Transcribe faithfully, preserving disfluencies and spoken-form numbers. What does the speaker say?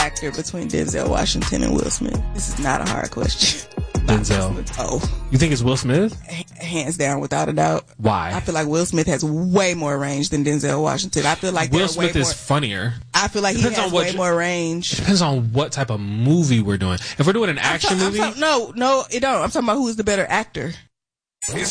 actor between Denzel Washington and Will Smith? This is not a hard question. Denzel. Oh. You think it's Will Smith? H- hands down, without a doubt. Why? I feel like Will Smith has way more range than Denzel Washington. I feel like Will Smith way is more, funnier. I feel like Depends he has on what way you- more range. It depends on what type of movie we're doing. If we're doing an action I'm ta- movie, I'm ta- no, no, it don't. I'm talking about who's the better actor.